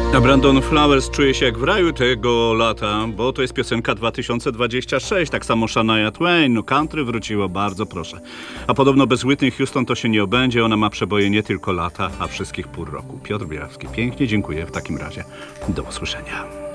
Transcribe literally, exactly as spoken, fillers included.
A Brandon Flowers czuje się jak w raju tego lata, bo to jest piosenka dwa tysiące dwadzieścia sześć, tak samo Shania Twain, no country wróciło, bardzo proszę. A podobno bez Whitney Houston to się nie obędzie, ona ma przeboje nie tylko lata, a wszystkich pół roku. Piotr Bielawski, pięknie dziękuję w takim razie. Do usłyszenia.